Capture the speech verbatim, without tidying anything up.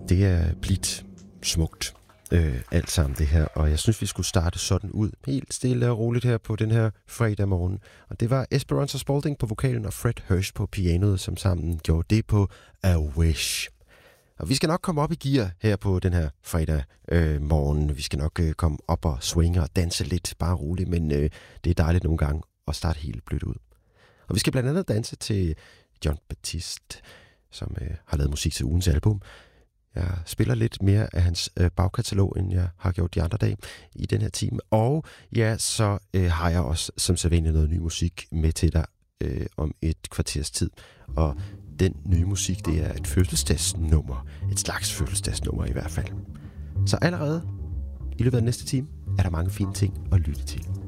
Det er blidt smukt, øh, alt sammen det her, og jeg synes, vi skulle starte sådan ud, helt stille og roligt her på den her fredag morgen. Og det var Esperanza Spalding på vokalen og Fred Hurst på pianoet, som sammen gjorde det på A Wish. Og vi skal nok komme op i gear her på den her fredag øh, morgen. Vi skal nok øh, komme op og swinge og danse lidt, bare roligt, men øh, det er dejligt nogle gange at starte helt blødt ud. Og vi skal blandt andet danse til Jon Batiste, som øh, har lavet musik til ugens album. Jeg spiller lidt mere af hans øh, bagkatalog, end jeg har gjort de andre dage i den her time. Og ja, så øh, har jeg også som sædvanligt noget ny musik med til dig øh, om et kvarters tid. Og den nye musik, det er et fødselsdagsnummer. Et slags fødselsdagsnummer i hvert fald. Så allerede i løbet af næste time er der mange fine ting at lytte til.